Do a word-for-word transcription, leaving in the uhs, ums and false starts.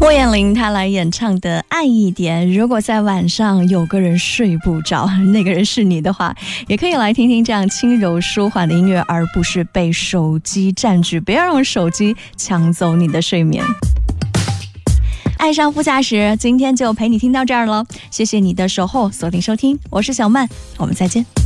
莫艳玲她来演唱的《爱一点》，如果在晚上有个人睡不着，那个人是你的话，也可以来听听这样轻柔舒缓的音乐，而不是被手机占据，不要让手机抢走你的睡眠。爱上副驾驶，今天就陪你听到这儿了，谢谢你的守候，锁定收听，我是小曼，我们再见。